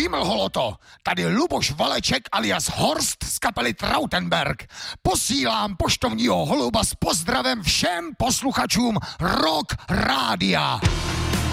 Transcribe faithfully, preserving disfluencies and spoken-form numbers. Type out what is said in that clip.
Mlholoto, tady Luboš Valeček alias Horst z kapely Trautenberg. Posílám poštovního holuba s pozdravem všem posluchačům Rock Rádia.